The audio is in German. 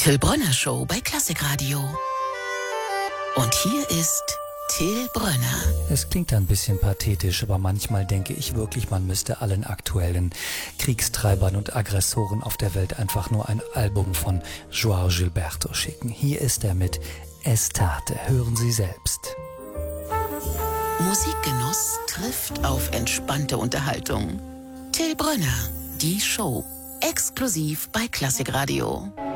Till Brönner Show bei Klassikradio. Und hier ist Till Brönner. Es klingt ein bisschen pathetisch, aber manchmal denke ich wirklich, man müsste allen aktuellen Kriegstreibern und Aggressoren auf der Welt einfach nur ein Album von João Gilberto schicken. Hier ist er mit Estate. Hören Sie selbst. Musikgenuss trifft auf entspannte Unterhaltung. Till Brönner, die Show. Exklusiv bei Klassikradio.